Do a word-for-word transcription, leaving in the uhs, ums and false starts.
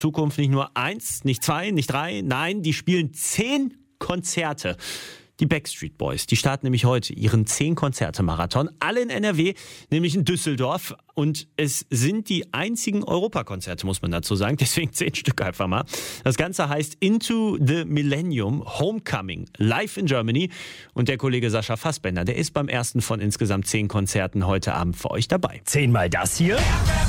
Zukunft nicht nur eins, nicht zwei, nicht drei, nein, die spielen zehn Konzerte. Die Backstreet Boys, die starten nämlich heute ihren zehn-Konzerte-Marathon, alle in N R W, nämlich in Düsseldorf. Und es sind die einzigen Europakonzerte, muss man dazu sagen, deswegen zehn Stück einfach mal. Das Ganze heißt Into the Millennium Homecoming, live in Germany. Und der Kollege Sascha Fassbender, der ist beim ersten von insgesamt zehn Konzerten heute Abend für euch dabei. Zehnmal das hier.